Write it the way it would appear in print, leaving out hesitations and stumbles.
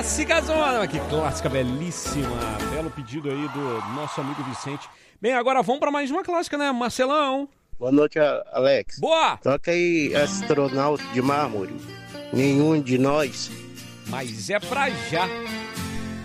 clássica zona. Que clássica belíssima. Belo pedido aí do nosso amigo Vicente. Bem, agora vamos para mais uma clássica, né? Marcelão. Boa noite, Alex. Boa! Toca aí Astronauta de Mármore. Nenhum de nós. Mas é pra já.